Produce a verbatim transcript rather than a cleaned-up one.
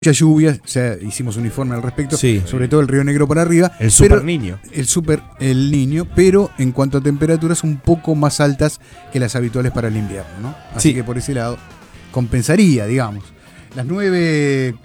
mucha lluvia, o sea, hicimos un informe al respecto, Sí. sobre todo el Río Negro para arriba. El super pero- niño. El super el niño, pero en cuanto a temperaturas un poco más altas que las habituales para el invierno, ¿no? Así Sí. que por ese lado compensaría, digamos. Las nueve